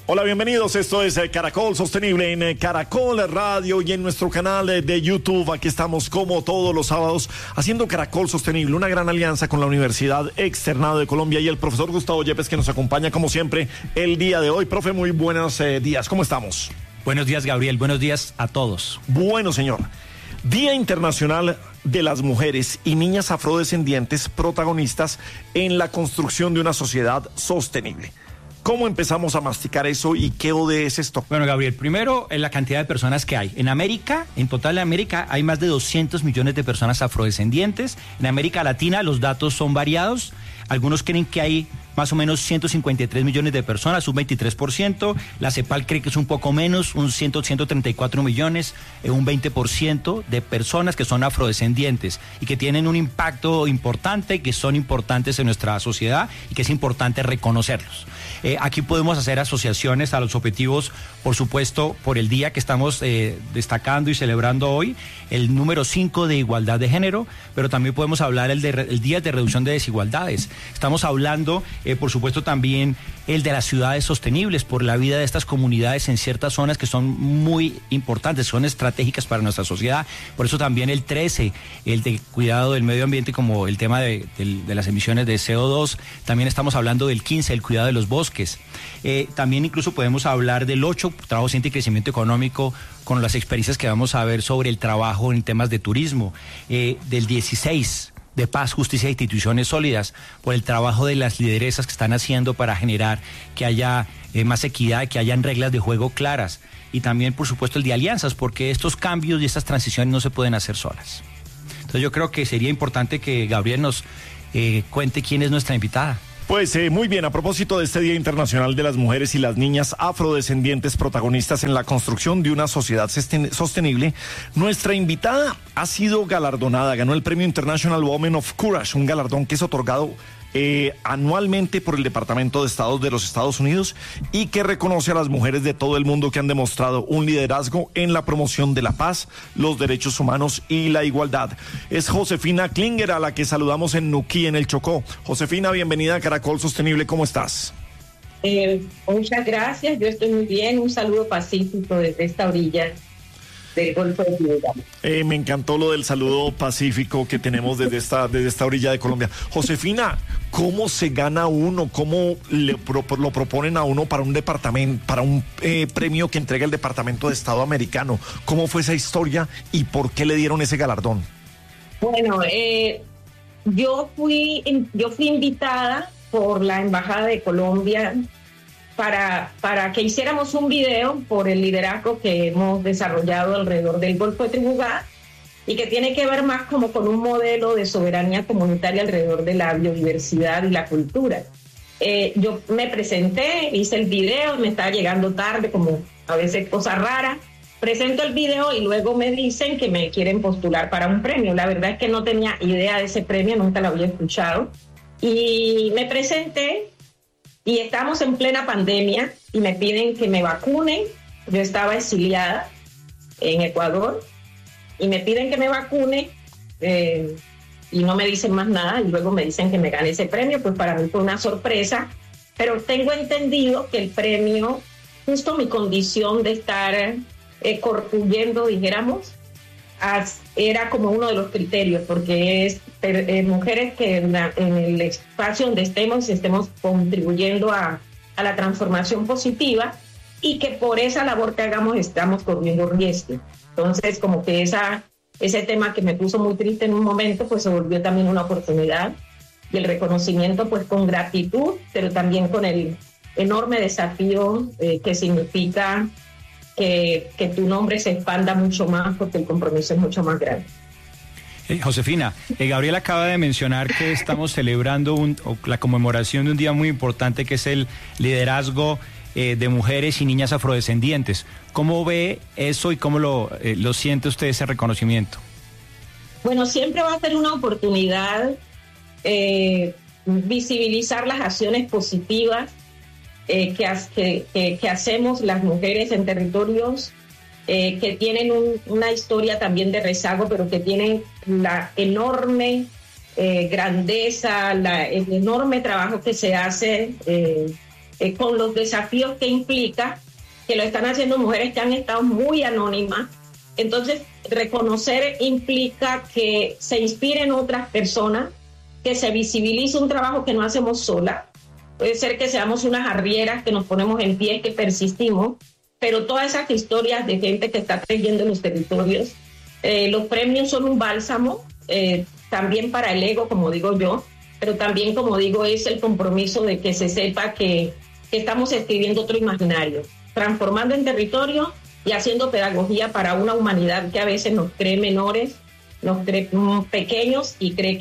Hola, bienvenidos. Esto es Caracol Sostenible en Caracol Radio y en nuestro canal de YouTube. Aquí estamos como todos los sábados haciendo Caracol Sostenible, una gran alianza con la Universidad Externado de Colombia y el profesor Gustavo Yepes, que nos acompaña como siempre el día de hoy. Profe, muy buenos días. ¿Cómo estamos? Buenos días, Gabriel. Buenos días a todos. Bueno, señor. Día Internacional de las Mujeres y Niñas Afrodescendientes protagonistas en la construcción de una sociedad sostenible. ¿Cómo empezamos a masticar eso y qué ODS es esto? Bueno, Gabriel, primero la cantidad de personas que hay. En América, en total en América, hay más de 200 millones de personas afrodescendientes. En América Latina los datos son variados. Algunos creen que hay más o menos 153 millones de personas, un 23%. La CEPAL cree que es un poco menos, 134 millones, un 20% de personas que son afrodescendientes y que tienen un impacto importante, que son importantes en nuestra sociedad y que es importante reconocerlos. Aquí podemos hacer asociaciones a los objetivos, por supuesto, por el día que estamos destacando y celebrando hoy, el número 5 de igualdad de género, pero también podemos hablar el día de reducción de desigualdades. Estamos hablando, por supuesto, también el de las ciudades sostenibles por la vida de estas comunidades en ciertas zonas que son muy importantes, son estratégicas para nuestra sociedad. Por eso también el 13, el de cuidado del medio ambiente, como el tema de las emisiones de CO2. También estamos hablando del 15, el cuidado de los bosques. También incluso podemos hablar del 8, trabajo docente y crecimiento económico, con las experiencias que vamos a ver sobre el trabajo en temas de turismo. Del 16, de paz, justicia e instituciones sólidas, por el trabajo de las lideresas que están haciendo para generar que haya más equidad, que hayan reglas de juego claras. Y también, por supuesto, el de alianzas, porque estos cambios y estas transiciones no se pueden hacer solas. Entonces yo creo que sería importante que Gabriel nos cuente quién es nuestra invitada. Pues muy bien, a propósito de este Día Internacional de las Mujeres y las Niñas Afrodescendientes protagonistas en la construcción de una sociedad sostenible, nuestra invitada ha sido galardonada, ganó el Premio International Women of Courage, un galardón que es otorgado anualmente por el Departamento de Estado de los Estados Unidos y que reconoce a las mujeres de todo el mundo que han demostrado un liderazgo en la promoción de la paz, los derechos humanos y la igualdad. Es Josefina Klinger, a la que saludamos en Nuquí, en el Chocó. Josefina, bienvenida a Caracol Sostenible, ¿cómo estás? Muchas gracias, yo estoy muy bien, un saludo pacífico desde esta orilla del Golfo de Trinidad. Me encantó lo del saludo pacífico que tenemos desde esta orilla de Colombia. Josefina, ¿cómo se gana uno? ¿Cómo lo proponen a uno para un departamento, para un premio que entrega el Departamento de Estado americano? ¿Cómo fue esa historia y por qué le dieron ese galardón? Bueno, yo fui invitada por la Embajada de Colombia para que hiciéramos un video por el liderazgo que hemos desarrollado alrededor del Golfo de Trinidad y que tiene que ver más como con un modelo de soberanía comunitaria alrededor de la biodiversidad y la cultura. Yo me presenté, hice el video, me estaba llegando tarde, como a veces cosas raras. Presento el video y luego me dicen que me quieren postular para un premio. La verdad es que no tenía idea de ese premio, nunca lo había escuchado. Y me presenté y estamos en plena pandemia y me piden que me vacunen. Yo estaba exiliada en Ecuador y me piden que me vacune y no me dicen más nada y luego me dicen que me gane ese premio. Pues para mí fue una sorpresa, pero tengo entendido que el premio, justo mi condición de estar corpuyendo, dijéramos, era como uno de los criterios, porque es mujeres que en el espacio donde estemos contribuyendo a la transformación positiva y que por esa labor que hagamos estamos corriendo riesgo. Entonces, como que ese tema que me puso muy triste en un momento, pues se volvió también una oportunidad y el reconocimiento, pues con gratitud, pero también con el enorme desafío que significa que tu nombre se expanda mucho más porque el compromiso es mucho más grande. Josefina, Gabriel acaba de mencionar que estamos celebrando la conmemoración de un día muy importante que es el liderazgo de mujeres y niñas afrodescendientes. ¿Cómo ve eso y cómo lo siente usted ese reconocimiento? Bueno, siempre va a ser una oportunidad visibilizar las acciones positivas que hacemos las mujeres en territorios que tienen una historia también de rezago, pero que tienen la enorme grandeza, el enorme trabajo que se hace con los desafíos que implica, que lo están haciendo mujeres que han estado muy anónimas. Entonces, reconocer implica que se inspiren otras personas, que se visibilice un trabajo que no hacemos sola. Puede ser que seamos unas arrieras que nos ponemos en pie, que persistimos, pero todas esas historias de gente que está creyendo en los territorios, los premios son un bálsamo, también para el ego, como digo yo, pero también, como digo, es el compromiso de que se sepa que estamos escribiendo otro imaginario, transformando en territorio y haciendo pedagogía para una humanidad que a veces nos cree menores, nos cree pequeños y cree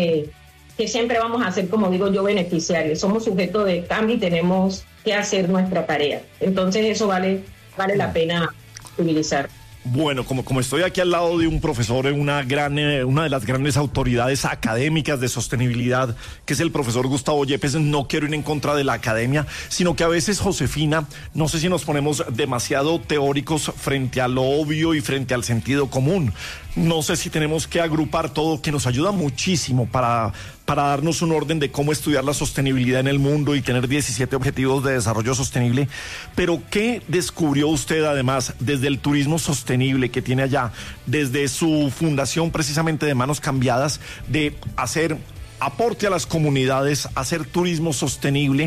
que siempre vamos a ser, como digo yo, beneficiarios. Somos sujetos de cambio y tenemos que hacer nuestra tarea. Entonces eso vale la pena utilizar. Bueno, como estoy aquí al lado de un profesor, una de las grandes autoridades académicas de sostenibilidad, que es el profesor Gustavo Yepes, no quiero ir en contra de la academia, sino que a veces, Josefina, no sé si nos ponemos demasiado teóricos frente a lo obvio y frente al sentido común. No sé si tenemos que agrupar todo, que nos ayuda muchísimo para darnos un orden de cómo estudiar la sostenibilidad en el mundo y tener 17 objetivos de desarrollo sostenible. Pero, ¿qué descubrió usted además desde el turismo sostenible que tiene allá, desde su fundación precisamente de Manos Cambiadas, de hacer aporte a las comunidades, hacer turismo sostenible,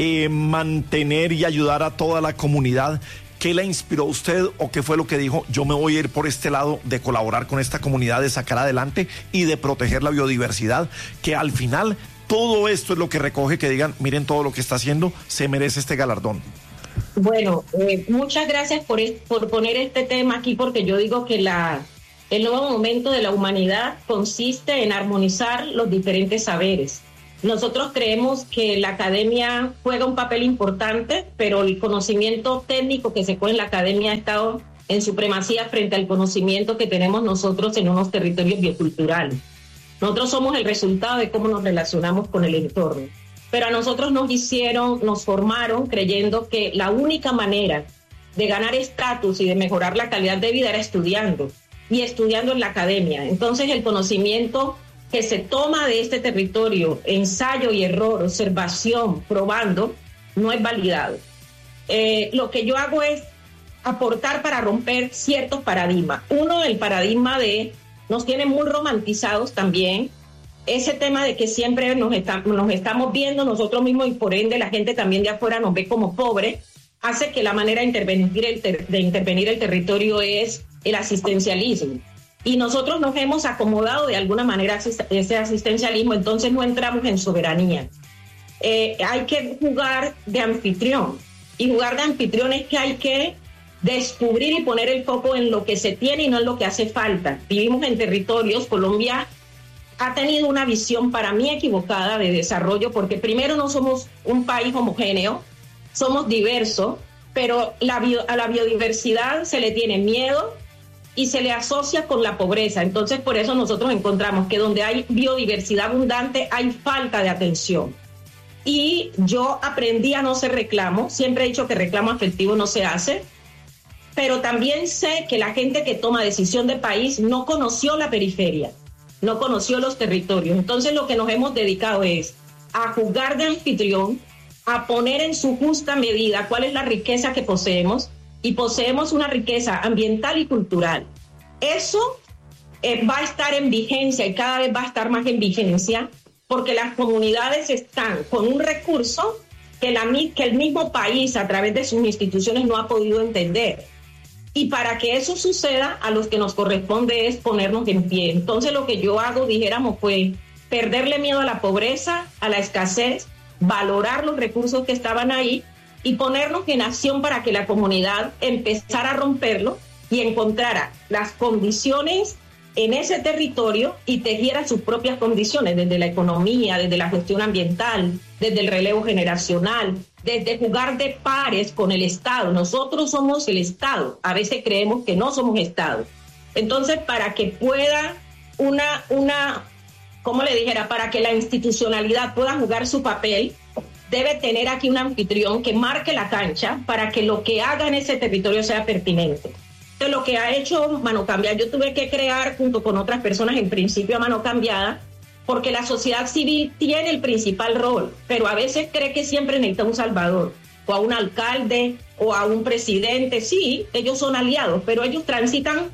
mantener y ayudar a toda la comunidad? ¿Qué la inspiró a usted o qué fue lo que dijo? Yo me voy a ir por este lado de colaborar con esta comunidad, de sacar adelante y de proteger la biodiversidad, que al final todo esto es lo que recoge que digan, miren todo lo que está haciendo, se merece este galardón. Bueno, muchas gracias por poner este tema aquí, porque yo digo que el nuevo momento de la humanidad consiste en armonizar los diferentes saberes. Nosotros creemos que la academia juega un papel importante, pero el conocimiento técnico que se pone en la academia ha estado en supremacía frente al conocimiento que tenemos nosotros en unos territorios bioculturales. Nosotros somos el resultado de cómo nos relacionamos con el entorno. Pero a nosotros nos formaron creyendo que la única manera de ganar estatus y de mejorar la calidad de vida era estudiando, y estudiando en la academia. Entonces el conocimiento que se toma de este territorio, ensayo y error, observación, probando, no es validado. Lo que yo hago es aportar para romper ciertos paradigmas. Uno, el paradigma nos tiene muy romantizados también, ese tema de que siempre nos estamos viendo nosotros mismos y por ende la gente también de afuera nos ve como pobres, hace que la manera de intervenir el territorio es el asistencialismo. Y nosotros nos hemos acomodado de alguna manera a ese asistencialismo, entonces no entramos en soberanía. Hay que jugar de anfitrión. Y jugar de anfitrión es que hay que descubrir y poner el foco en lo que se tiene y no en lo que hace falta. Vivimos en territorios, Colombia ha tenido una visión para mí equivocada de desarrollo, porque primero no somos un país homogéneo, somos diversos, pero a la biodiversidad se le tiene miedo y se le asocia con la pobreza. Entonces, por eso nosotros encontramos que donde hay biodiversidad abundante hay falta de atención. Y yo aprendí a no hacer reclamo. Siempre he dicho que reclamo afectivo no se hace, pero también sé que la gente que toma decisión de país no conoció la periferia, no conoció los territorios. Entonces, lo que nos hemos dedicado es a jugar de anfitrión, a poner en su justa medida cuál es la riqueza que poseemos, y poseemos una riqueza ambiental y cultural. Eso va a estar en vigencia y cada vez va a estar más en vigencia, porque las comunidades están con un recurso que el mismo país a través de sus instituciones no ha podido entender. Y para que eso suceda, a los que nos corresponde es ponernos en pie. Entonces lo que yo hago, dijéramos, fue perderle miedo a la pobreza, a la escasez, valorar los recursos que estaban ahí y ponernos en acción para que la comunidad empezara a romperlo y encontrara las condiciones en ese territorio y tejiera sus propias condiciones, desde la economía, desde la gestión ambiental, desde el relevo generacional, desde jugar de pares con el Estado. Nosotros somos el Estado, a veces creemos que no somos Estado. Entonces, para que pueda para que la institucionalidad pueda jugar su papel, debe tener aquí un anfitrión que marque la cancha para que lo que haga en ese territorio sea pertinente. Entonces, lo que ha hecho Mano Cambiada, yo tuve que crear junto con otras personas en principio a Mano Cambiada, porque la sociedad civil tiene el principal rol, pero a veces cree que siempre necesita un salvador. o a un alcalde o a un presidente. Sí, ellos son aliados, pero ellos tramitan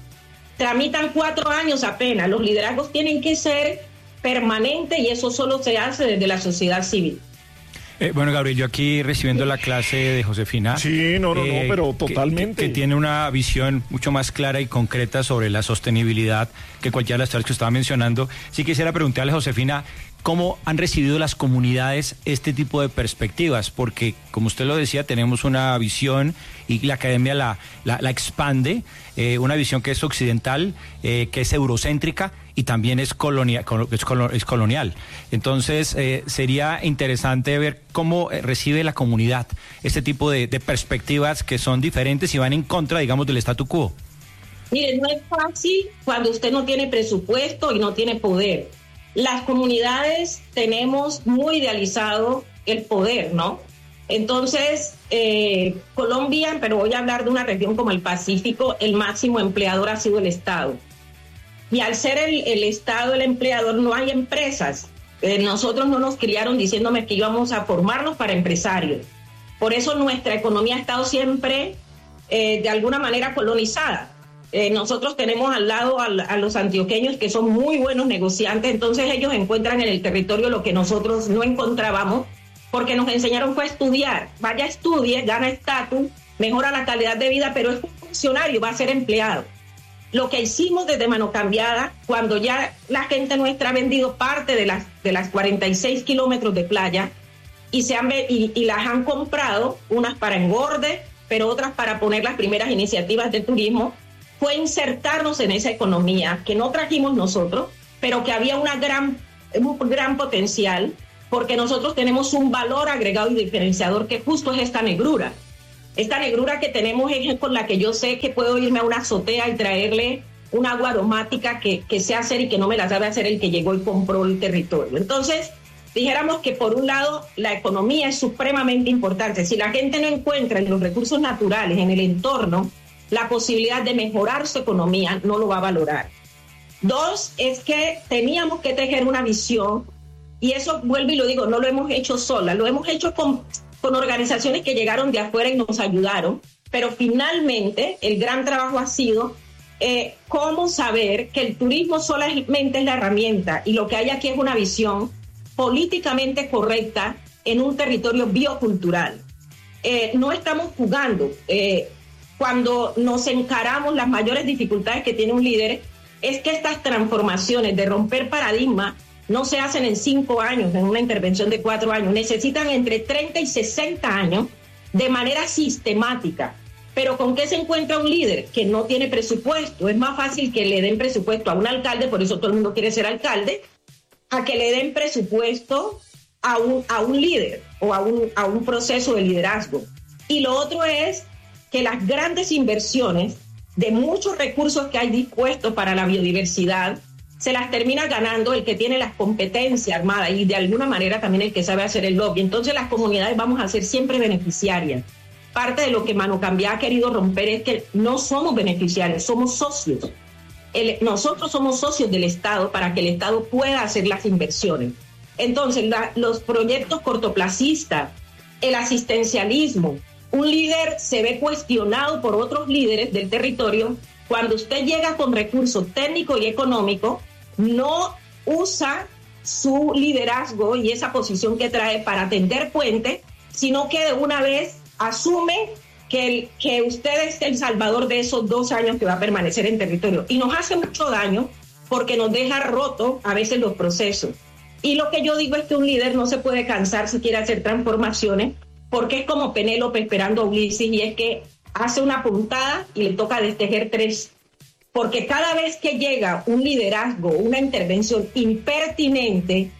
4 años apenas. Los liderazgos tienen que ser permanentes y eso solo se hace desde la sociedad civil. Bueno, Gabriel, yo aquí recibiendo la clase de Josefina. Sí, no, pero totalmente. Que tiene una visión mucho más clara y concreta sobre la sostenibilidad que cualquiera de las tres que estaba mencionando. Sí quisiera preguntarle a Josefina, ¿cómo han recibido las comunidades este tipo de perspectivas? Porque, como usted lo decía, tenemos una visión y la academia la expande, una visión que es occidental, que es eurocéntrica y también es colonial. Entonces, sería interesante ver cómo recibe la comunidad este tipo de perspectivas que son diferentes y van en contra, digamos, del statu quo. Mire, no es fácil cuando usted no tiene presupuesto y no tiene poder. Las comunidades tenemos muy idealizado el poder, ¿no? Entonces, Colombia, pero voy a hablar de una región como el Pacífico, el máximo empleador ha sido el Estado. Y al ser el Estado el empleador, no hay empresas. Nosotros no nos criaron diciéndome que íbamos a formarnos para empresarios. Por eso nuestra economía ha estado siempre, de alguna manera, colonizada. Nosotros tenemos al lado a los antioqueños que son muy buenos negociantes, entonces ellos encuentran en el territorio lo que nosotros no encontrábamos, porque nos enseñaron fue a estudiar. Vaya, estudie, gana estatus, mejora la calidad de vida, pero es un funcionario, va a ser empleado. Lo que hicimos desde Mano Cambiada, cuando ya la gente nuestra ha vendido parte de las 46 kilómetros de playa y las han comprado, unas para engorde, pero otras para poner las primeras iniciativas de turismo, fue insertarnos en esa economía que no trajimos nosotros, pero que había un gran potencial, porque nosotros tenemos un valor agregado y diferenciador que justo es esta negrura. Esta negrura que tenemos es con la que yo sé que puedo irme a una azotea y traerle un agua aromática que sé hacer y que no me la sabe hacer el que llegó y compró el territorio. Entonces, dijéramos que por un lado la economía es supremamente importante. Si la gente no encuentra en los recursos naturales, en el entorno, la posibilidad de mejorar su economía, no lo va a valorar. 2, es que teníamos que tejer una visión, y eso, vuelvo y lo digo, no lo hemos hecho sola, lo hemos hecho con organizaciones que llegaron de afuera y nos ayudaron, pero finalmente el gran trabajo ha sido cómo saber que el turismo solamente es la herramienta, y lo que hay aquí es una visión políticamente correcta en un territorio biocultural. No estamos jugando. Cuando nos encaramos las mayores dificultades que tiene un líder, es que estas transformaciones de romper paradigma no se hacen en 5 años, en una intervención de 4 años. Necesitan entre 30 y 60 años de manera sistemática. Pero ¿con qué se encuentra un líder que no tiene presupuesto? Es más fácil que le den presupuesto a un alcalde, por eso todo el mundo quiere ser alcalde, a que le den presupuesto a un líder o a un proceso de liderazgo. Y lo otro es que las grandes inversiones de muchos recursos que hay dispuestos para la biodiversidad se las termina ganando el que tiene las competencias armadas y de alguna manera también el que sabe hacer el lobby. Entonces las comunidades vamos a ser siempre beneficiarias. Parte de lo que Mano Cambiada ha querido romper es que no somos beneficiarios, somos socios. Nosotros somos socios del Estado para que el Estado pueda hacer las inversiones. Entonces los proyectos cortoplacistas, el asistencialismo, un líder se ve cuestionado por otros líderes del territorio. Cuando usted llega con recursos técnicos y económicos, no usa su liderazgo y esa posición que trae para tender puentes, sino que de una vez asume que usted es el salvador de esos 2 años que va a permanecer en territorio. Y nos hace mucho daño porque nos deja roto a veces los procesos. Y lo que yo digo es que un líder no se puede cansar si quiere hacer transformaciones, porque es como Penélope esperando a Ulises, y es que hace una puntada y le toca destejer 3. Porque cada vez que llega un liderazgo, una intervención impertinente,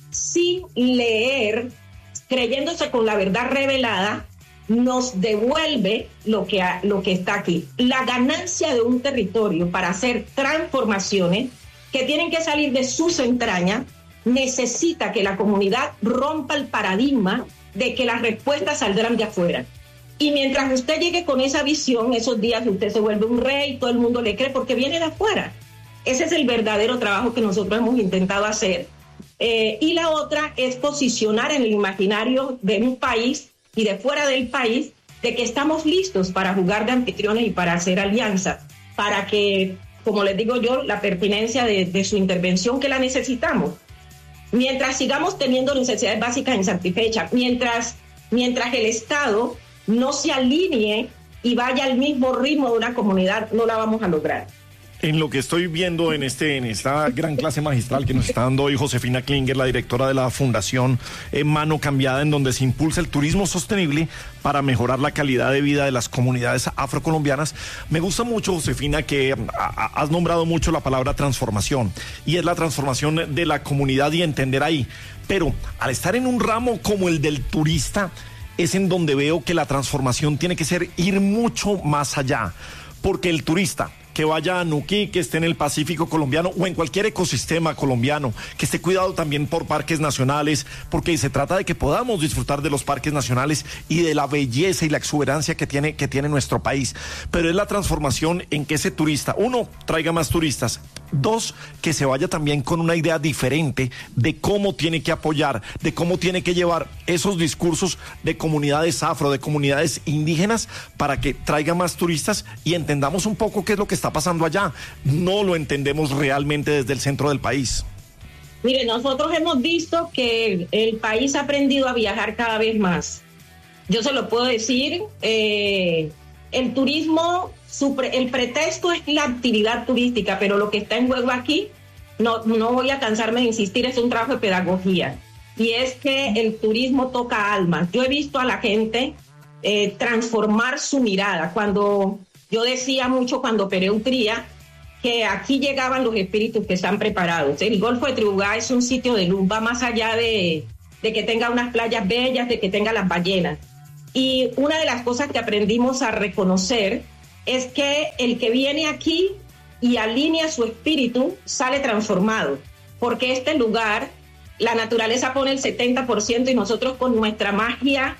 sin leer, creyéndose con la verdad revelada, nos devuelve lo que está aquí. La ganancia de un territorio para hacer transformaciones que tienen que salir de sus entrañas necesita que la comunidad rompa el paradigma de que las respuestas saldrán de afuera. Y mientras usted llegue con esa visión, esos días usted se vuelve un rey, todo el mundo le cree porque viene de afuera. Ese es el verdadero trabajo que nosotros hemos intentado hacer. Y la otra es posicionar en el imaginario de un país y de fuera del país, de que estamos listos para jugar de anfitriones y para hacer alianzas, para que, como les digo yo, la pertinencia de su intervención, que la necesitamos. Mientras sigamos teniendo necesidades básicas insatisfechas, mientras el Estado no se alinee y vaya al mismo ritmo de una comunidad, no la vamos a lograr. En lo que estoy viendo en esta gran clase magistral que nos está dando hoy Josefina Klinger, la directora de la Fundación Mano Cambiada, en donde se impulsa el turismo sostenible para mejorar la calidad de vida de las comunidades afrocolombianas. Me gusta mucho, Josefina, que has nombrado mucho la palabra transformación, y es la transformación de la comunidad y entender ahí. Pero al estar en un ramo como el del turista, es en donde veo que la transformación tiene que ser ir mucho más allá, porque el turista que vaya a Nuquí, que esté en el Pacífico colombiano o en cualquier ecosistema colombiano, que esté cuidado también por parques nacionales, porque se trata de que podamos disfrutar de los parques nacionales y de la belleza y la exuberancia que tiene nuestro país. Pero es la transformación en que ese turista, uno, traiga más turistas, dos, que se vaya también con una idea diferente de cómo tiene que apoyar, de cómo tiene que llevar esos discursos de comunidades afro, de comunidades indígenas, para que traiga más turistas y entendamos un poco qué es lo que está pasando allá. No lo entendemos realmente desde el centro del país. Mire, nosotros hemos visto que el país ha aprendido a viajar cada vez más. Yo se lo puedo decir, el turismo, el pretexto es la actividad turística, pero lo que está en juego aquí, no voy a cansarme de insistir, es un trabajo de pedagogía. Y es que el turismo toca almas. Yo he visto a la gente transformar su mirada. Cuando yo decía mucho, cuando operé Utría, que aquí llegaban los espíritus que están preparados. El Golfo de Tribugá es un sitio de luz, va más allá de que tenga unas playas bellas, de que tenga las ballenas. Y una de las cosas que aprendimos a reconocer es que el que viene aquí y alinea su espíritu sale transformado, porque este lugar, la naturaleza pone el 70% y nosotros con nuestra magia,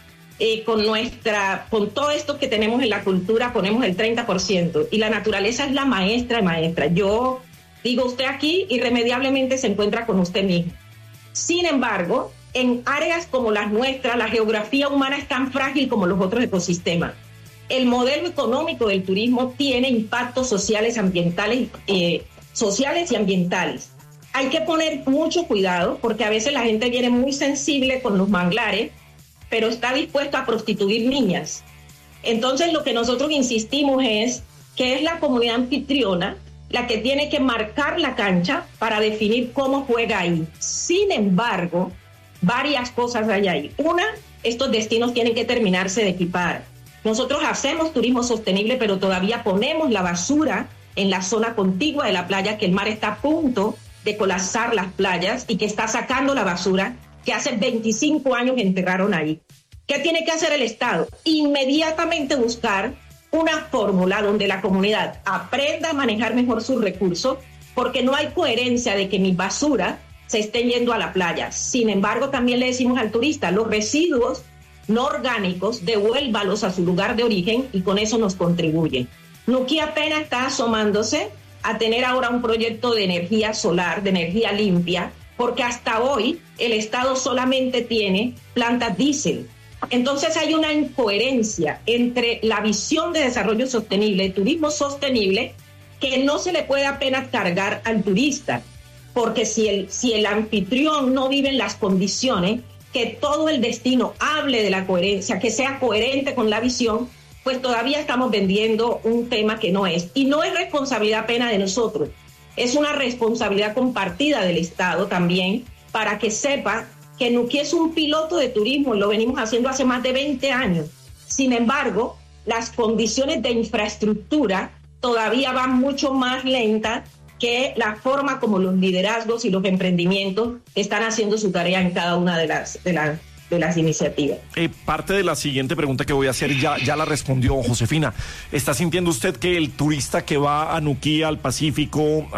con todo esto que tenemos en la cultura, ponemos el 30%, y la naturaleza es la maestra de maestras. Yo digo, usted aquí irremediablemente se encuentra con usted mismo. Sin embargo, en áreas como las nuestras, la geografía humana es tan frágil como los otros ecosistemas. El modelo económico del turismo tiene impactos sociales, ambientales, sociales y ambientales. Hay que poner mucho cuidado, porque a veces la gente viene muy sensible con los manglares, pero está dispuesto a prostituir niñas. Entonces lo que nosotros insistimos es que es la comunidad anfitriona la que tiene que marcar la cancha para definir cómo juega ahí. Sin embargo, varias cosas hay ahí. Una, estos destinos tienen que terminarse de equipar. Nosotros hacemos turismo sostenible, pero todavía ponemos la basura en la zona contigua de la playa, que el mar está a punto de colapsar las playas y que está sacando la basura que hace 25 años enterraron ahí. ¿Qué tiene que hacer el Estado? Inmediatamente buscar una fórmula donde la comunidad aprenda a manejar mejor sus recursos, porque no hay coherencia de que mis basuras se estén yendo a la playa. Sin embargo, también le decimos al turista, los residuos no orgánicos, devuélvalos a su lugar de origen, y con eso nos contribuye. Nuquí apenas está asomándose a tener ahora un proyecto de energía solar, de energía limpia, porque hasta hoy el Estado solamente tiene plantas diésel. Entonces hay una incoherencia entre la visión de desarrollo sostenible, turismo sostenible, que no se le puede apenas cargar al turista, porque si el anfitrión no vive en las condiciones, que todo el destino hable de la coherencia, que sea coherente con la visión, pues todavía estamos vendiendo un tema que no es. Y no es responsabilidad apenas de nosotros, es una responsabilidad compartida del Estado también, para que sepa que Nuquí es un piloto de turismo, lo venimos haciendo hace más de 20 años. Sin embargo, las condiciones de infraestructura todavía van mucho más lentas que la forma como los liderazgos y los emprendimientos están haciendo su tarea en cada una de las iniciativas. Parte de la siguiente pregunta que voy a hacer ya la respondió Josefina. ¿Está sintiendo usted que el turista que va a Nuquí, al Pacífico,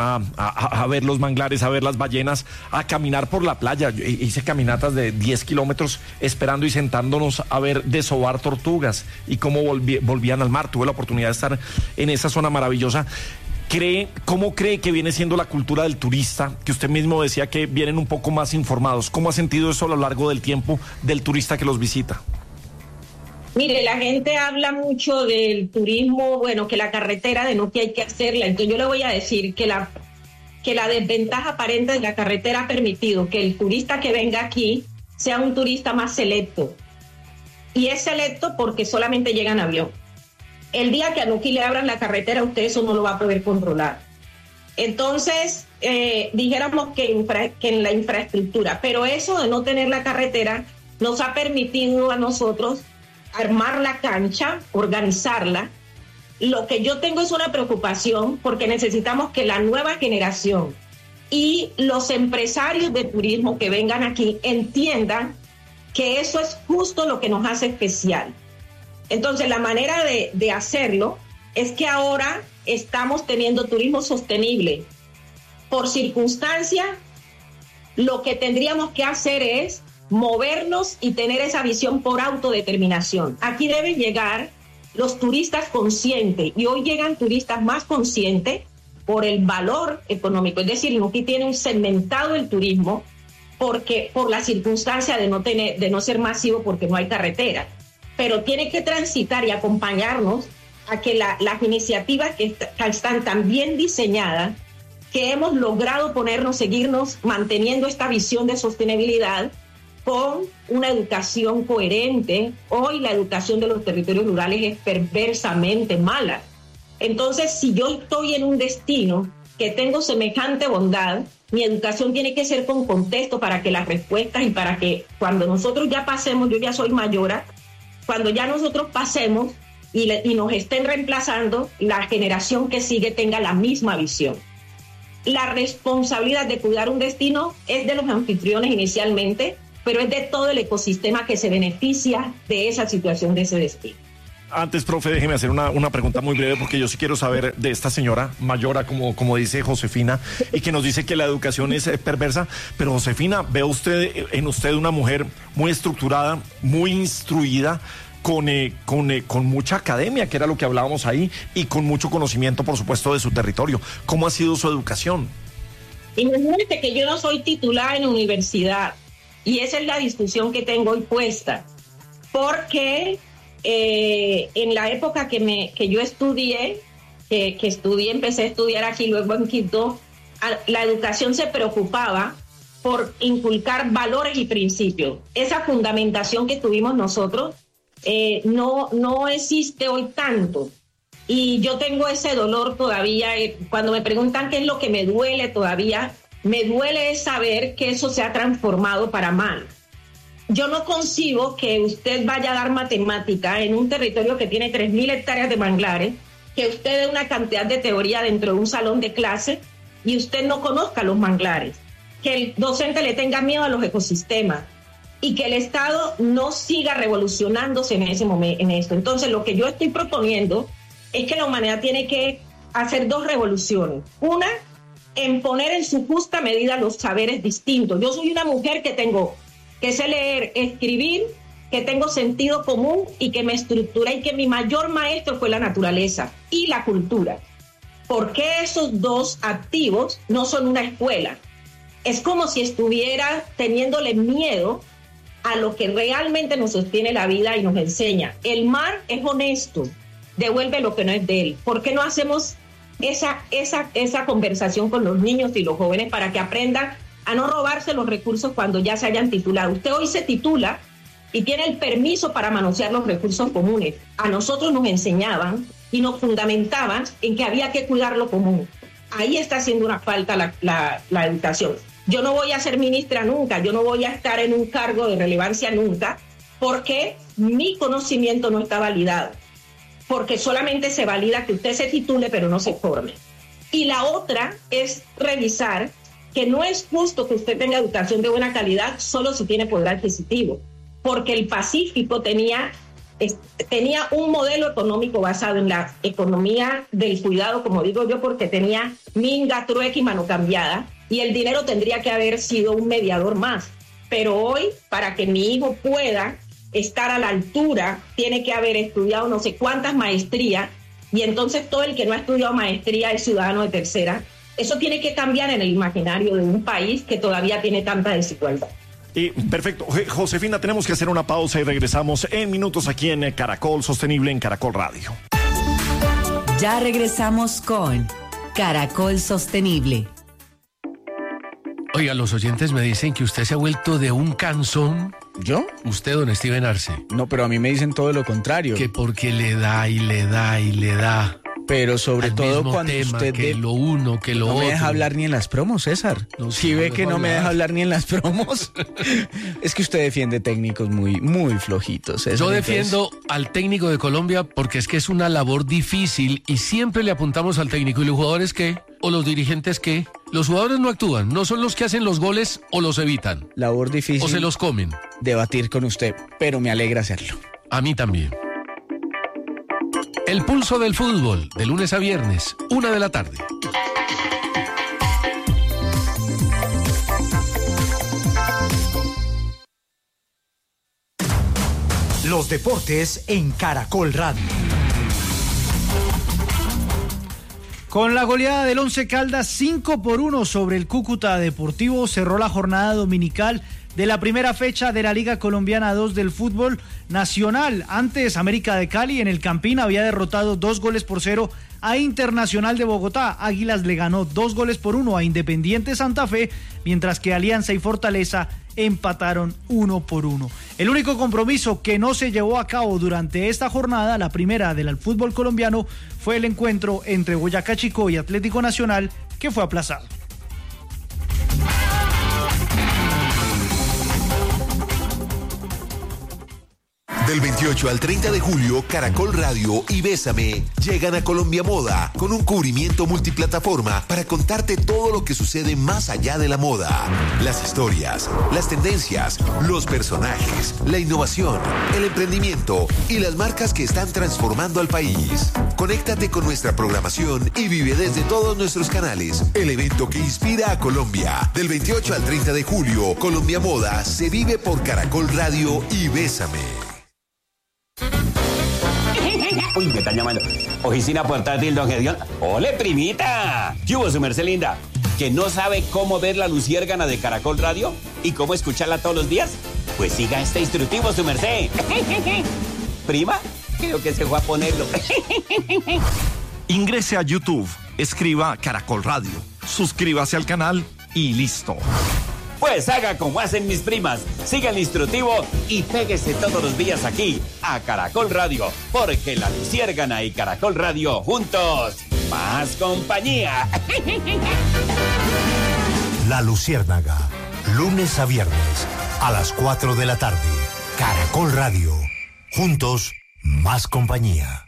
a ver los manglares, a ver las ballenas, a caminar por la playa? Yo hice caminatas de 10 kilómetros esperando y sentándonos a ver desovar tortugas y cómo volvían al mar. Tuve la oportunidad de estar en esa zona maravillosa. ¿Cómo cree que viene siendo la cultura del turista? Que usted mismo decía que vienen un poco más informados. ¿Cómo ha sentido eso a lo largo del tiempo del turista que los visita? Mire, la gente habla mucho del turismo, bueno, que la carretera, de no que hay que hacerla. Entonces yo le voy a decir que la desventaja aparente de la carretera ha permitido que el turista que venga aquí sea un turista más selecto. Y es selecto porque solamente llega en avión. El día que a Nuquí le abran la carretera, usted eso no lo va a poder controlar. Entonces, dijéramos que en la infraestructura, pero eso de no tener la carretera nos ha permitido a nosotros armar la cancha, organizarla. Lo que yo tengo es una preocupación porque necesitamos que la nueva generación y los empresarios de turismo que vengan aquí entiendan que eso es justo lo que nos hace especial. Entonces, la manera de hacerlo es que ahora estamos teniendo turismo sostenible. Por circunstancia, lo que tendríamos que hacer es movernos y tener esa visión por autodeterminación. Aquí deben llegar los turistas conscientes, y hoy llegan turistas más conscientes por el valor económico. Es decir, aquí tiene un segmentado el turismo porque por la circunstancia de no ser masivo porque no hay carretera. Pero tiene que transitar y acompañarnos a que las iniciativas que están tan bien diseñadas, que hemos logrado seguirnos manteniendo esta visión de sostenibilidad con una educación coherente. Hoy la educación de los territorios rurales es perversamente mala. Entonces, si yo estoy en un destino que tengo semejante bondad, mi educación tiene que ser con contexto para que las respuestas y para que cuando nosotros ya pasemos, yo ya soy mayora, cuando ya nosotros pasemos y nos estén reemplazando, la generación que sigue tenga la misma visión. La responsabilidad de cuidar un destino es de los anfitriones inicialmente, pero es de todo el ecosistema que se beneficia de esa situación, de ese destino. Antes, profe, déjeme hacer una pregunta muy breve, porque yo sí quiero saber de esta señora mayora, como dice Josefina, y que nos dice que la educación es perversa. Pero, Josefina, ve en usted una mujer muy estructurada, muy instruida, con mucha academia, que era lo que hablábamos ahí, y con mucho conocimiento, por supuesto, de su territorio. ¿Cómo ha sido su educación? Imagínate que yo no soy titular en universidad, y esa es la discusión que tengo hoy puesta, porque en la época que yo estudié, empecé a estudiar aquí, luego en Quito, la educación se preocupaba por inculcar valores y principios. Esa fundamentación que tuvimos nosotros no existe hoy tanto. Y yo tengo ese dolor todavía. Cuando me preguntan qué es lo que me duele todavía, me duele saber que eso se ha transformado para mal. Yo no concibo que usted vaya a dar matemática en un territorio que tiene 3.000 hectáreas de manglares, que usted dé una cantidad de teoría dentro de un salón de clase y usted no conozca los manglares, que el docente le tenga miedo a los ecosistemas y que el Estado no siga revolucionándose en ese momento, en esto. Entonces, lo que yo estoy proponiendo es que la humanidad tiene que hacer dos revoluciones. Una, en poner en su justa medida los saberes distintos. Yo soy una mujer que sé leer, escribir, que tengo sentido común y que me estructura, y que mi mayor maestro fue la naturaleza y la cultura. ¿Por qué esos dos activos no son una escuela? Es como si estuviera teniéndole miedo a lo que realmente nos sostiene la vida y nos enseña. El mar es honesto, devuelve lo que no es de él. ¿Por qué no hacemos esa conversación con los niños y los jóvenes para que aprendan a no robarse los recursos cuando ya se hayan titulado? Usted hoy se titula y tiene el permiso para manosear los recursos comunes. A nosotros nos enseñaban y nos fundamentaban en que había que cuidar lo común. Ahí está haciendo una falta la educación. Yo no voy a ser ministra nunca, yo no voy a estar en un cargo de relevancia nunca, porque mi conocimiento no está validado. Porque solamente se valida que usted se titule, pero no se forme. Y la otra es revisar que no es justo que usted tenga educación de buena calidad solo si tiene poder adquisitivo, porque el Pacífico tenía un modelo económico basado en la economía del cuidado, como digo yo, porque tenía minga, trueque y mano cambiada, y el dinero tendría que haber sido un mediador más. Pero hoy, para que mi hijo pueda estar a la altura, tiene que haber estudiado no sé cuántas maestrías, y entonces todo el que no ha estudiado maestría es ciudadano de tercera. Eso tiene que cambiar en el imaginario de un país que todavía tiene tanta desigualdad. Perfecto. Josefina, tenemos que hacer una pausa y regresamos en minutos aquí en Caracol Sostenible en Caracol Radio. Ya regresamos con Caracol Sostenible. Oiga, los oyentes me dicen que usted se ha vuelto de un cansón. ¿Yo? Usted, don Steven Arce. No, pero a mí me dicen todo lo contrario. Que porque le da y le da y le da. Pero sobre todo cuando tema, usted... que lo uno, que lo otro. No me deja hablar ni en las promos, César. No, si ve que no me deja hablar ni en las promos, es que usted defiende técnicos muy, muy flojitos, César. Yo defiendo al técnico de Colombia porque es que es una labor difícil y siempre le apuntamos al técnico. ¿Y los jugadores qué? ¿O los dirigentes qué? Los jugadores no actúan, no son los que hacen los goles o los evitan. Labor difícil. O se los comen. Debatir con usted, pero me alegra hacerlo. A mí también. El pulso del fútbol, de lunes a viernes, 1:00 p.m. Los deportes en Caracol Radio. Con la goleada del Once Caldas 5-1 sobre el Cúcuta Deportivo, cerró la jornada dominical de la primera fecha de la Liga Colombiana 2 del fútbol nacional. Antes, América de Cali en el Campín había derrotado 2-0 a Internacional de Bogotá. Águilas le ganó 2-1 a Independiente Santa Fe, mientras que Alianza y Fortaleza empataron 1-1. El único compromiso que no se llevó a cabo durante esta jornada, la primera del fútbol colombiano, fue el encuentro entre Boyacá Chicó y Atlético Nacional, que fue aplazado. Del 28 al 30 de julio, Caracol Radio y Bésame llegan a Colombia Moda con un cubrimiento multiplataforma para contarte todo lo que sucede más allá de la moda. Las historias, las tendencias, los personajes, la innovación, el emprendimiento y las marcas que están transformando al país. Conéctate con nuestra programación y vive desde todos nuestros canales el evento que inspira a Colombia. Del 28 al 30 de julio, Colombia Moda se vive por Caracol Radio y Bésame. Uy, me están llamando. Oficina portátil, don Gedión. ¡Ole, primita! ¿Qué hubo, su merced linda? ¿Que no sabe cómo ver la luciérgana de Caracol Radio? ¿Y cómo escucharla todos los días? Pues siga este instructivo, su merced. ¿Prima? Creo que se fue a ponerlo. Ingrese a YouTube, escriba Caracol Radio, suscríbase al canal y listo. Pues haga como hacen mis primas, siga el instructivo y péguese todos los días aquí a Caracol Radio, porque la luciérgana y Caracol Radio juntos, más compañía. La Luciérnaga, lunes a viernes a las 4 de la tarde. Caracol Radio, juntos, más compañía.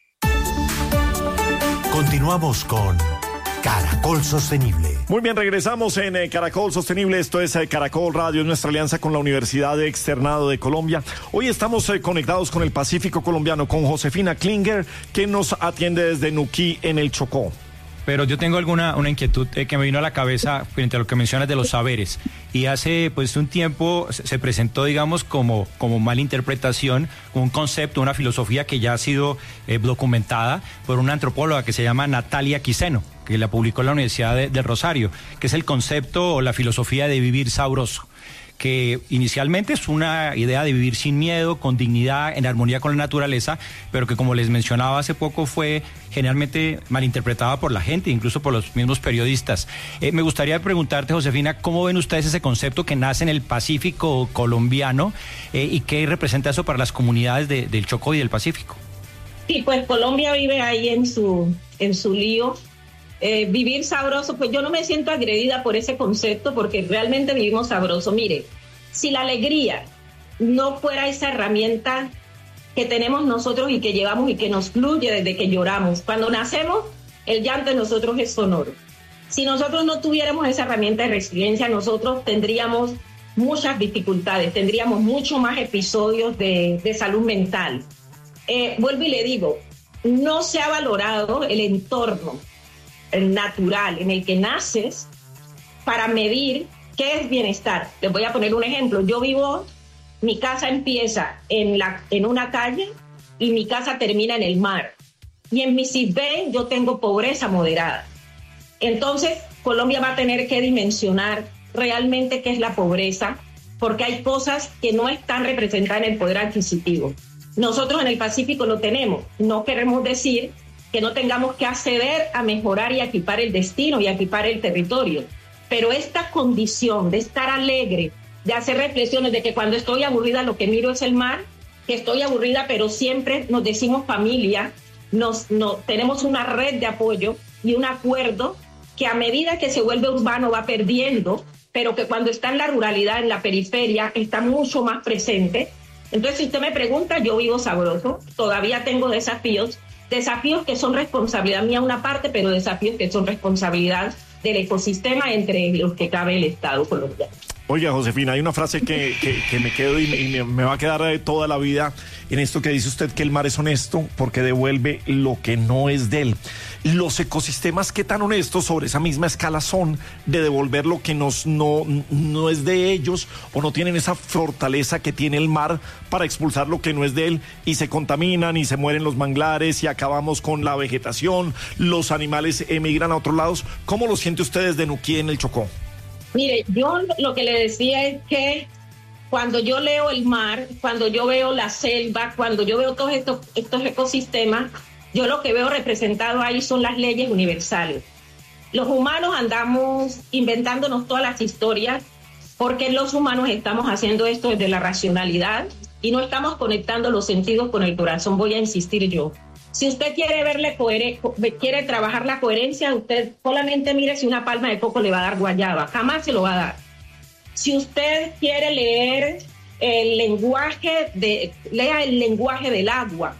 Continuamos con Caracol Sostenible. Muy bien, regresamos en Caracol Sostenible. Esto es Caracol Radio, es nuestra alianza con la Universidad de Externado de Colombia. Hoy estamos conectados con el Pacífico colombiano, con Josefina Klinger, que nos atiende desde Nuquí, en el Chocó. Pero yo tengo una inquietud que me vino a la cabeza frente a lo que mencionas de los saberes. Y hace pues un tiempo se presentó, digamos, como malinterpretación, un concepto, una filosofía que ya ha sido documentada por una antropóloga que se llama Natalia Quiseno, que la publicó en la Universidad del Rosario, que es el concepto o la filosofía de vivir sabroso, que inicialmente es una idea de vivir sin miedo, con dignidad, en armonía con la naturaleza, pero que, como les mencionaba hace poco, fue generalmente malinterpretada por la gente, incluso por los mismos periodistas. Me gustaría preguntarte, Josefina, ¿cómo ven ustedes ese concepto que nace en el Pacífico colombiano y qué representa eso para las comunidades del Chocó y del Pacífico? Sí, pues Colombia vive ahí en su lío. Vivir sabroso, pues yo no me siento agredida por ese concepto, porque realmente vivimos sabroso. Mire, si la alegría no fuera esa herramienta que tenemos nosotros y que llevamos y que nos fluye desde que lloramos, cuando nacemos, el llanto de nosotros es sonoro. Si nosotros no tuviéramos esa herramienta de resiliencia, nosotros tendríamos muchas dificultades, tendríamos mucho más episodios de salud mental. Vuelvo y le digo, no se ha valorado el entorno natural en el que naces para medir qué es bienestar. Les voy a poner un ejemplo. Yo vivo, mi casa empieza en una calle y mi casa termina en el mar. Y en mi CISBEN yo tengo pobreza moderada. Entonces, Colombia va a tener que dimensionar realmente qué es la pobreza porque hay cosas que no están representadas en el poder adquisitivo. Nosotros en el Pacífico lo tenemos. No queremos decir que no tengamos que acceder a mejorar y a equipar el destino y a equipar el territorio. Pero esta condición de estar alegre, de hacer reflexiones, de que cuando estoy aburrida lo que miro es el mar, que estoy aburrida, pero siempre nos decimos familia, tenemos una red de apoyo y un acuerdo que a medida que se vuelve urbano va perdiendo, pero que cuando está en la ruralidad, en la periferia, está mucho más presente. Entonces, si usted me pregunta, yo vivo sabroso, todavía tengo desafíos que son responsabilidad mía una parte, pero desafíos que son responsabilidad del ecosistema entre los que cabe el Estado colombiano. Oiga, Josefina, hay una frase que me quedo y me va a quedar toda la vida en esto que dice usted, que el mar es honesto porque devuelve lo que no es de él. Los ecosistemas, ¿qué tan honestos sobre esa misma escala son de devolver lo que no es de ellos, o no tienen esa fortaleza que tiene el mar para expulsar lo que no es de él, y se contaminan y se mueren los manglares y acabamos con la vegetación, los animales emigran a otros lados? ¿Cómo lo siente usted desde Nuquí en el Chocó? Mire, yo lo que le decía es que cuando yo leo el mar, cuando yo veo la selva, cuando yo veo todos estos ecosistemas, yo lo que veo representado ahí son las leyes universales. Los humanos andamos inventándonos todas las historias porque los humanos estamos haciendo esto desde la racionalidad y no estamos conectando los sentidos con el corazón. Voy a insistir yo. Si usted quiere trabajar la coherencia, usted solamente mire si una palma de coco le va a dar guayaba, jamás se lo va a dar. Si usted quiere leer el lenguaje, lea el lenguaje del agua,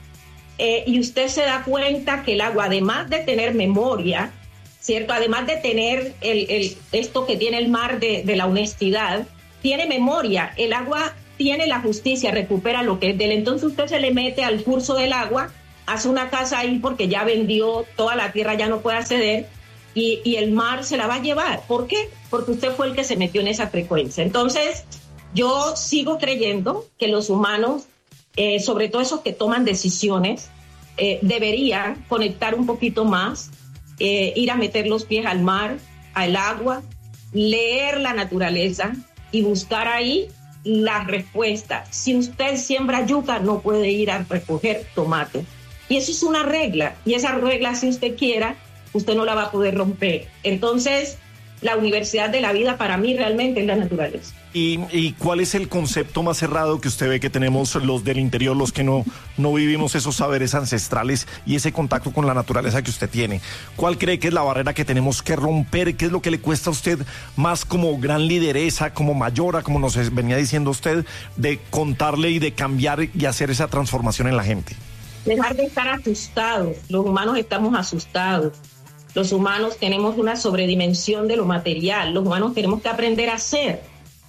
y usted se da cuenta que el agua, además de tener memoria, ¿cierto? Además de tener esto que tiene el mar de la honestidad, tiene memoria. El agua tiene la justicia, recupera lo que es de él. Entonces usted se le mete al curso del agua, hace una casa ahí porque ya vendió toda la tierra, ya no puede acceder, y el mar se la va a llevar. ¿Por qué? Porque usted fue el que se metió en esa frecuencia. Entonces, yo sigo creyendo que los humanos, sobre todo esos que toman decisiones, deberían conectar un poquito más, ir a meter los pies al mar, al agua, leer la naturaleza y buscar ahí la respuesta. Si usted siembra yuca, no puede ir a recoger tomate. Y eso es una regla, y esa regla, si usted quiera, usted no la va a poder romper. Entonces, la universidad de la vida para mí realmente es la naturaleza. ¿Y cuál es el concepto más cerrado que usted ve que tenemos los del interior, los que no vivimos esos saberes ancestrales y ese contacto con la naturaleza que usted tiene? ¿Cuál cree que es la barrera que tenemos que romper? ¿Qué es lo que le cuesta a usted más como gran lideresa, como mayora, como nos venía diciendo usted, de contarle y de cambiar y hacer esa transformación en la gente? Dejar de estar asustados. Los humanos estamos asustados. Los humanos tenemos una sobredimensión de lo material. Los humanos tenemos que aprender a ser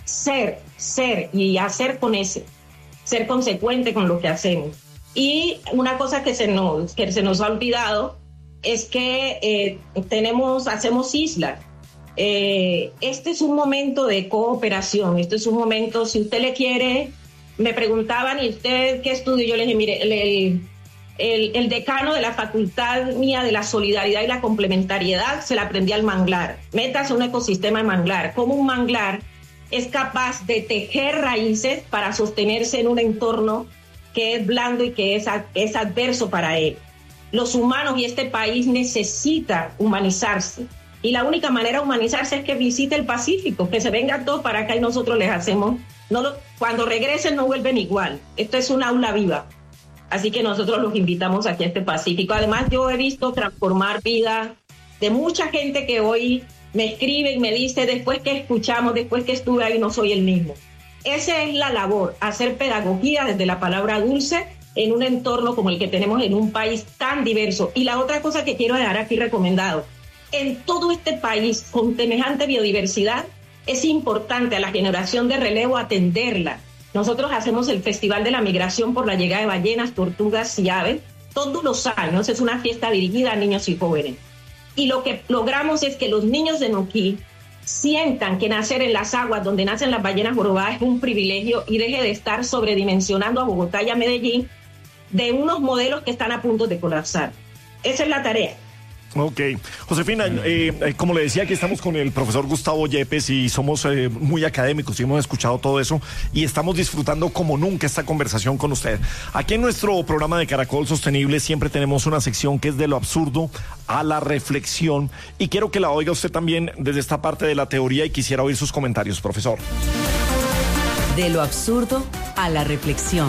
y hacer con ese, ser consecuente con lo que hacemos. Y una cosa que se nos ha olvidado es que hacemos islas. Este es un momento de cooperación. Este es un momento, si usted le quiere, me preguntaban, ¿y usted qué estudio? Yo les dije, mire, el decano de la facultad mía de la solidaridad y la complementariedad se la aprendí al manglar. Métase un ecosistema de manglar. Como un manglar es capaz de tejer raíces para sostenerse en un entorno que es blando y que es adverso para él. Los humanos y este país necesitan humanizarse. Y la única manera de humanizarse es que visite el Pacífico, que se vengan todos para acá y nosotros les hacemos. Cuando regresen no vuelven igual. Esto es un aula viva. Así que nosotros los invitamos aquí a este Pacífico. Además, yo he visto transformar vidas de mucha gente que hoy me escribe y me dice, después que escuchamos, después que estuve ahí, no soy el mismo. Esa es la labor, hacer pedagogía desde la palabra dulce en un entorno como el que tenemos en un país tan diverso. Y la otra cosa que quiero dejar aquí recomendado, en todo este país con semejante biodiversidad, es importante a la generación de relevo atenderla. Nosotros hacemos el Festival de la Migración por la llegada de ballenas, tortugas y aves. Todos los años es una fiesta dirigida a niños y jóvenes. Y lo que logramos es que los niños de Nuquí sientan que nacer en las aguas donde nacen las ballenas jorobadas es un privilegio y deje de estar sobredimensionando a Bogotá y a Medellín de unos modelos que están a punto de colapsar. Esa es la tarea. Ok. Josefina, como le decía, aquí estamos con el profesor Gustavo Yepes y somos muy académicos y hemos escuchado todo eso y estamos disfrutando como nunca esta conversación con usted. Aquí en nuestro programa de Caracol Sostenible siempre tenemos una sección que es de lo absurdo a la reflexión y quiero que la oiga usted también desde esta parte de la teoría y quisiera oír sus comentarios, profesor. De lo absurdo a la reflexión.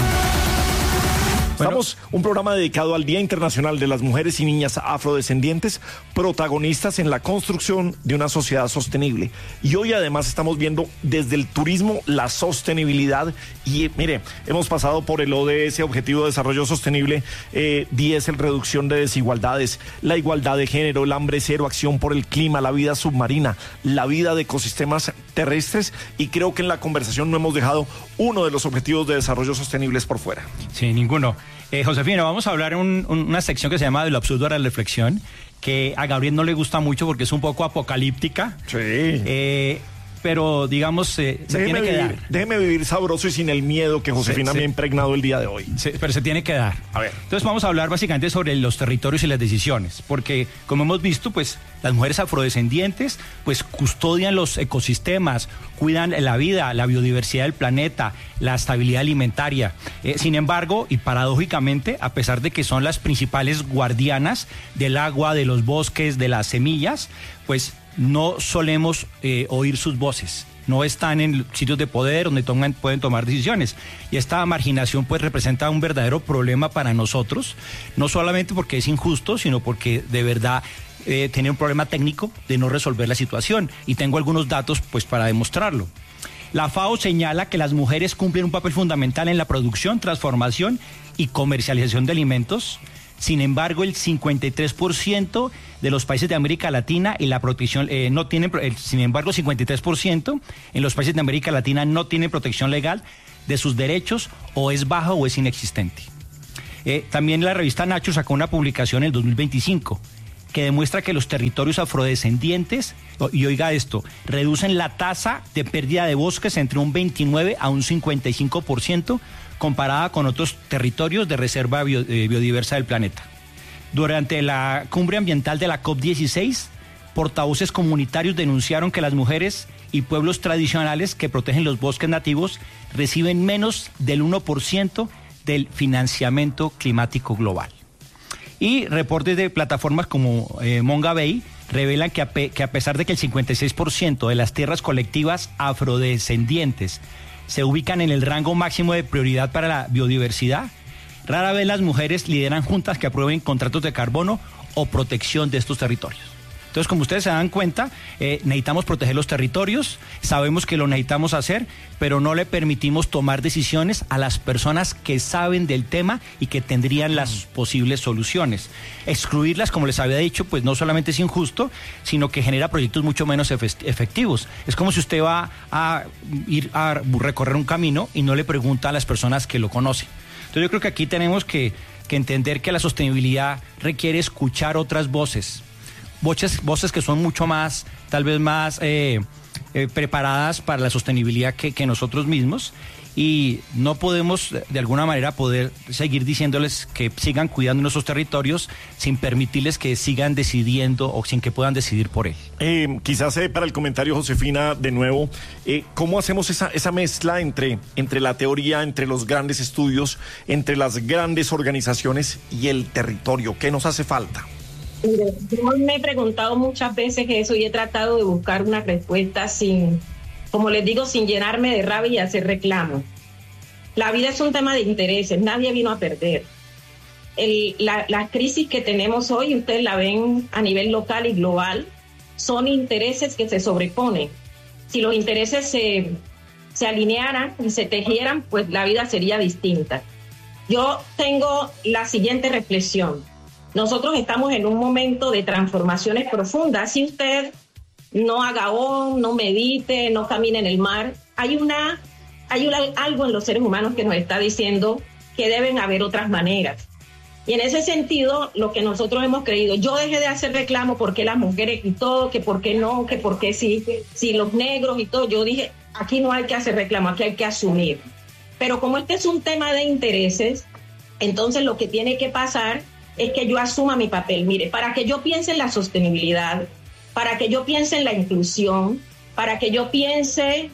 Estamos un programa dedicado al Día Internacional de las Mujeres y Niñas Afrodescendientes, protagonistas en la construcción de una sociedad sostenible. Y hoy además estamos viendo desde el turismo la sostenibilidad. Y mire, hemos pasado por el ODS, Objetivo de Desarrollo Sostenible 10, el reducción de desigualdades, la igualdad de género, el hambre cero, acción por el clima, la vida submarina, la vida de ecosistemas terrestres. Y creo que en la conversación no hemos dejado uno de los Objetivos de Desarrollo Sostenibles por fuera. Sí, ninguno. Josefina, vamos a hablar en una sección que se llama de lo absurdo a la reflexión, que a Gabriel no le gusta mucho porque es un poco apocalíptica. Sí. Pero digamos, se tiene que dar. Déjeme vivir sabroso y sin el miedo que Josefina me ha impregnado el día de hoy. Pero se tiene que dar. A ver. Entonces vamos a hablar básicamente sobre los territorios y las decisiones, porque como hemos visto, pues las mujeres afrodescendientes pues custodian los ecosistemas, cuidan la vida, la biodiversidad del planeta, la estabilidad alimentaria. Sin embargo, y paradójicamente, a pesar de que son las principales guardianas del agua, de los bosques, de las semillas, pues no solemos oír sus voces. No están en sitios de poder donde pueden tomar decisiones. Y esta marginación pues representa un verdadero problema para nosotros, no solamente porque es injusto, sino porque de verdad tiene un problema técnico de no resolver la situación. Y tengo algunos datos pues para demostrarlo. La FAO señala que las mujeres cumplen un papel fundamental en la producción, transformación y comercialización de alimentos. Sin embargo, el 53% de los países de América Latina y la protección no tienen, sin embargo, 53% en los países de América Latina no tienen protección legal de sus derechos o es baja o es inexistente. También la revista Nature sacó una publicación en el 2025 que demuestra que los territorios afrodescendientes, y oiga esto, reducen la tasa de pérdida de bosques entre un 29 a un 55%, comparada con otros territorios de reserva biodiversa del planeta. Durante la cumbre ambiental de la COP16, portavoces comunitarios denunciaron que las mujeres y pueblos tradicionales que protegen los bosques nativos reciben menos del 1% del financiamiento climático global. Y reportes de plataformas como Mongabay revelan que a pesar de que el 56% de las tierras colectivas afrodescendientes se ubican en el rango máximo de prioridad para la biodiversidad, rara vez las mujeres lideran juntas que aprueben contratos de carbono o protección de estos territorios. Entonces, como ustedes se dan cuenta, necesitamos proteger los territorios, sabemos que lo necesitamos hacer, pero no le permitimos tomar decisiones a las personas que saben del tema y que tendrían las posibles soluciones. Excluirlas, como les había dicho, pues no solamente es injusto, sino que genera proyectos mucho menos efectivos. Es como si usted va a ir a recorrer un camino y no le pregunta a las personas que lo conocen. Entonces yo creo que aquí tenemos que entender que la sostenibilidad requiere escuchar otras voces. Voces que son mucho más, tal vez más preparadas para la sostenibilidad que nosotros mismos, y no podemos de alguna manera poder seguir diciéndoles que sigan cuidando nuestros territorios sin permitirles que sigan decidiendo o sin que puedan decidir por él. Quizás para el comentario, Josefina, de nuevo, ¿cómo hacemos esa mezcla entre la teoría, entre los grandes estudios, entre las grandes organizaciones y el territorio? ¿Qué nos hace falta? Yo me he preguntado muchas veces eso y he tratado de buscar una respuesta como les digo, sin llenarme de rabia y hacer reclamos. La vida es un tema de intereses, nadie vino a perder. La crisis que tenemos hoy, ustedes la ven a nivel local y global, son intereses que se sobreponen. Si los intereses se alinearan y se tejieran, pues la vida sería distinta. Yo tengo la siguiente reflexión. Nosotros estamos en un momento de transformaciones profundas. Si usted no haga no medite, no camine en el mar, hay algo en los seres humanos que nos está diciendo que deben haber otras maneras. Y en ese sentido, lo que nosotros hemos creído, yo dejé de hacer reclamo porque las mujeres y todo, que por qué no, que por qué sí, si los negros y todo. Yo dije, aquí no hay que hacer reclamo, aquí hay que asumir. Pero como este es un tema de intereses, entonces lo que tiene que pasar es que yo asuma mi papel. Mire, para que yo piense en la sostenibilidad, para que yo piense en la inclusión, para que yo piense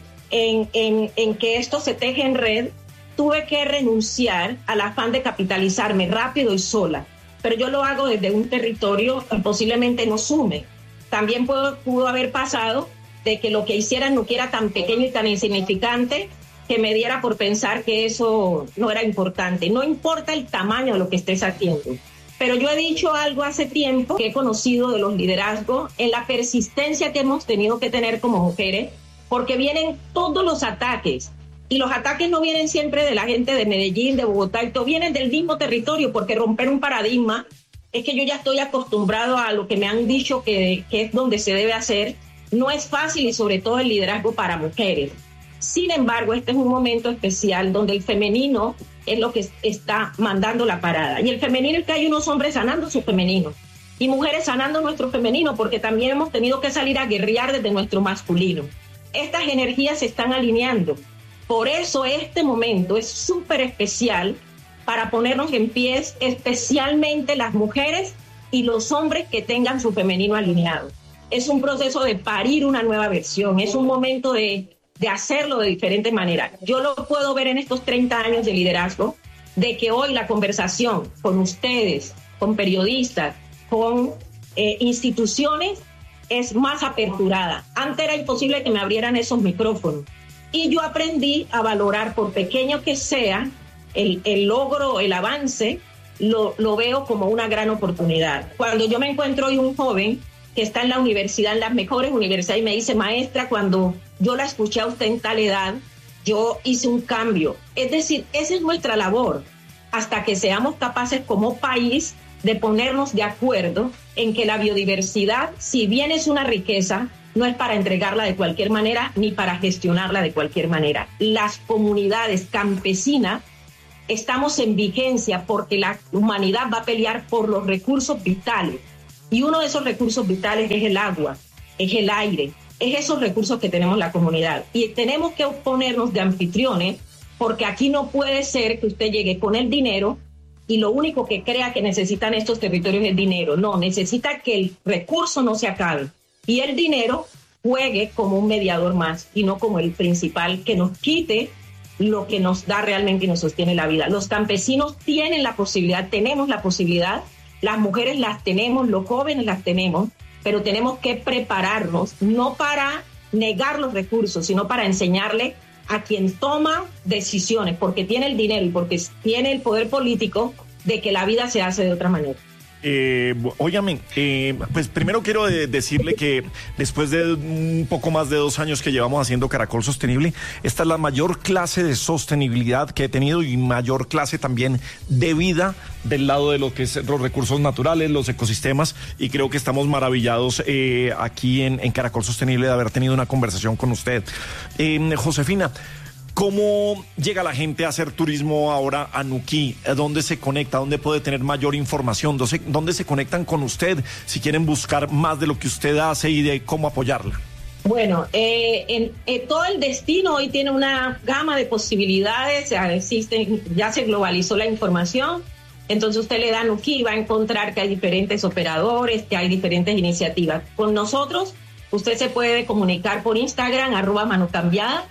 en que esto se teje en red, tuve que renunciar al afán de capitalizarme rápido y sola. Pero yo lo hago desde un territorio que posiblemente no sume. También pudo haber pasado de que lo que hicieran no era tan pequeño y tan insignificante que me diera por pensar que eso no era importante. No importa el tamaño de lo que estés haciendo. Pero yo he dicho algo hace tiempo que he conocido de los liderazgos en la persistencia que hemos tenido que tener como mujeres, porque vienen todos los ataques. Y los ataques no vienen siempre de la gente de Medellín, de Bogotá, y todo vienen del mismo territorio, porque romper un paradigma es que yo ya estoy acostumbrado a lo que me han dicho que es donde se debe hacer. No es fácil, y sobre todo el liderazgo para mujeres. Sin embargo, este es un momento especial donde el femenino es lo que está mandando la parada. Y el femenino es que hay unos hombres sanando su femenino y mujeres sanando nuestro femenino, porque también hemos tenido que salir a guerrear desde nuestro masculino. Estas energías se están alineando. Por eso este momento es súper especial para ponernos en pie, especialmente las mujeres y los hombres que tengan su femenino alineado. Es un proceso de parir una nueva versión, es un momento de hacerlo de diferente manera. Yo lo puedo ver en estos 30 años de liderazgo, de que hoy la conversación con ustedes, con periodistas, con instituciones, es más aperturada. Antes era imposible que me abrieran esos micrófonos. Y yo aprendí a valorar, por pequeño que sea, el logro, el avance, lo veo como una gran oportunidad. Cuando yo me encuentro hoy un joven que está en la universidad, en las mejores universidades, y me dice, maestra, cuando yo la escuché a usted en tal edad, yo hice un cambio. Es decir, esa es nuestra labor, hasta que seamos capaces como país de ponernos de acuerdo en que la biodiversidad, si bien es una riqueza, no es para entregarla de cualquier manera ni para gestionarla de cualquier manera. Las comunidades campesinas estamos en vigencia porque la humanidad va a pelear por los recursos vitales. Y uno de esos recursos vitales es el agua, es el aire, es esos recursos que tenemos la comunidad. Y tenemos que ponernos de anfitriones, porque aquí no puede ser que usted llegue con el dinero y lo único que crea que necesitan estos territorios es dinero. No, necesita que el recurso no se acabe y el dinero juegue como un mediador más y no como el principal que nos quite lo que nos da realmente y nos sostiene la vida. Los campesinos tienen la posibilidad, tenemos la posibilidad, las mujeres las tenemos, los jóvenes las tenemos, pero tenemos que prepararnos, no para negar los recursos, sino para enseñarle a quien toma decisiones, porque tiene el dinero y porque tiene el poder político, de que la vida se hace de otra manera. Óigame, pues primero quiero decirle que después de un poco más de 2 años que llevamos haciendo Caracol Sostenible, esta es la mayor clase de sostenibilidad que he tenido y mayor clase también de vida del lado de lo que es los recursos naturales, los ecosistemas, y creo que estamos maravillados aquí en Caracol Sostenible de haber tenido una conversación con usted. Josefina, ¿cómo llega la gente a hacer turismo ahora a Nuquí? ¿Dónde se conecta? ¿Dónde puede tener mayor información? ¿Dónde se conectan con usted si quieren buscar más de lo que usted hace y de cómo apoyarla? Bueno, todo el destino hoy tiene una gama de posibilidades, ya se globalizó la información, entonces usted le da a Nuquí y va a encontrar que hay diferentes operadores, que hay diferentes iniciativas. Con nosotros, usted se puede comunicar por Instagram, @manocambiada,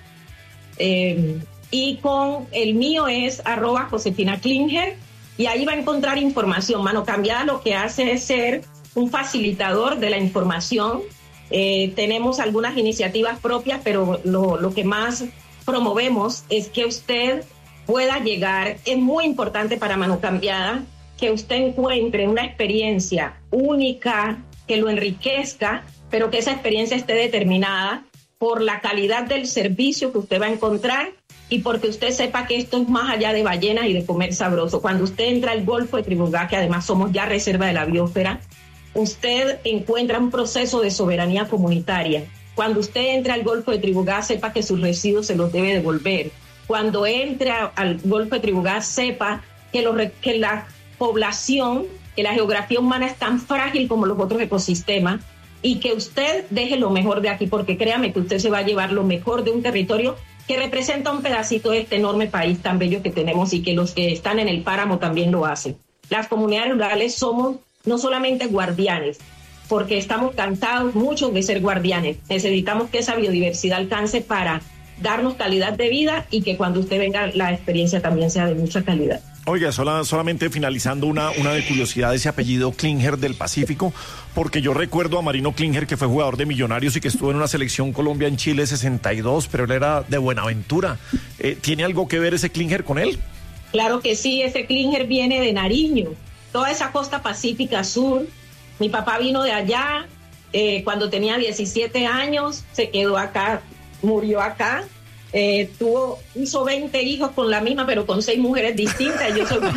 y con el mío es @JosefinaKlinger, y ahí va a encontrar información. Mano Cambiada lo que hace es ser un facilitador de la información. Tenemos algunas iniciativas propias, pero lo que más promovemos es que usted pueda llegar. Es muy importante para Mano Cambiada que usted encuentre una experiencia única, que lo enriquezca, pero que esa experiencia esté determinada por la calidad del servicio que usted va a encontrar y porque usted sepa que esto es más allá de ballenas y de comer sabroso. Cuando usted entra al Golfo de Tribugá, que además somos ya reserva de la biosfera, usted encuentra un proceso de soberanía comunitaria. Cuando usted entra al Golfo de Tribugá, sepa que sus residuos se los debe devolver. Cuando entra al Golfo de Tribugá, sepa que la población, que la geografía humana es tan frágil como los otros ecosistemas, y que usted deje lo mejor de aquí, porque créame que usted se va a llevar lo mejor de un territorio que representa un pedacito de este enorme país tan bello que tenemos y que los que están en el páramo también lo hacen. las comunidades rurales somos no solamente guardianes, porque estamos cansados muchos de ser guardianes. Necesitamos que esa biodiversidad alcance para darnos calidad de vida y que cuando usted venga la experiencia también sea de mucha calidad. Oiga, solamente finalizando una de curiosidad, ese apellido Klinger del Pacífico, porque yo recuerdo a Marino Klinger, que fue jugador de Millonarios y que estuvo en una selección Colombia en Chile 62, pero él era de Buenaventura. ¿Tiene algo que ver ese Klinger con él? Claro que sí, ese Klinger viene de Nariño, toda esa costa pacífica sur. Mi papá vino de allá, cuando tenía 17 años, se quedó acá, murió acá, hizo 20 hijos con la misma, pero con 6 mujeres distintas. Yo soy...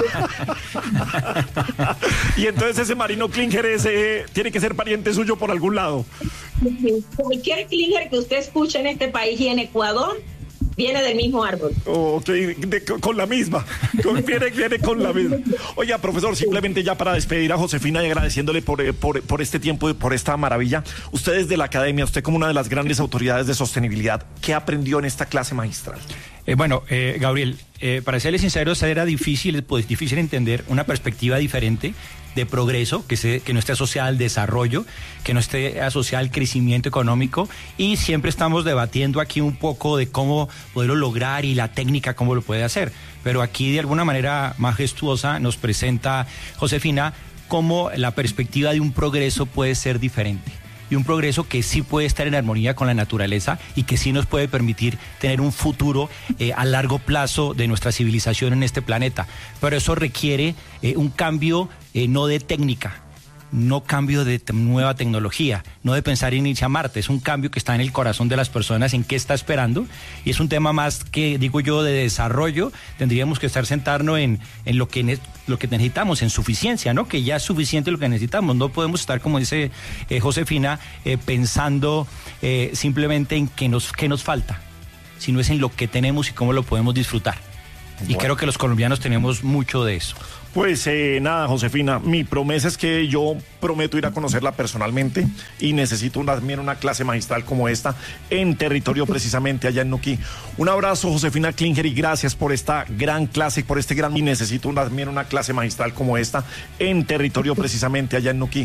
Y entonces ese Marino Klinger tiene que ser pariente suyo por algún lado. Cualquier Klinger que usted escuche en este país y en Ecuador viene del mismo árbol. Ok, con la misma. Viene con la misma. Oiga, profesor, simplemente ya para despedir a Josefina y agradeciéndole por este tiempo y por esta maravilla. Usted desde la academia, usted como una de las grandes autoridades de sostenibilidad, ¿qué aprendió en esta clase magistral? Gabriel, para serles sinceros, era difícil entender una perspectiva diferente de progreso, que no esté asociada al desarrollo, que no esté asociada al crecimiento económico, y siempre estamos debatiendo aquí un poco de cómo poderlo lograr y la técnica cómo lo puede hacer. Pero aquí de alguna manera majestuosa nos presenta Josefina cómo la perspectiva de un progreso puede ser diferente. Y un progreso que sí puede estar en armonía con la naturaleza y que sí nos puede permitir tener un futuro a largo plazo de nuestra civilización en este planeta. Pero eso requiere un cambio no de técnica, no cambio de nueva tecnología, no de pensar en irse a Marte. Es un cambio que está en el corazón de las personas, en qué está esperando, y es un tema más que, digo yo, de desarrollo. Tendríamos que sentarnos en lo que necesitamos, en suficiencia, ¿no? Que ya es suficiente lo que necesitamos. No podemos estar, como dice Josefina, pensando simplemente en qué nos falta, sino es en lo que tenemos y cómo lo podemos disfrutar. Y creo que los colombianos tenemos mucho de eso. Pues nada, Josefina, mi promesa es que yo prometo ir a conocerla personalmente y necesito también una clase magistral como esta en territorio precisamente allá en Nuquí. Un abrazo, Josefina Klinger, y gracias por esta gran clase, por este gran... Y necesito también una clase magistral como esta en territorio precisamente allá en Nuquí.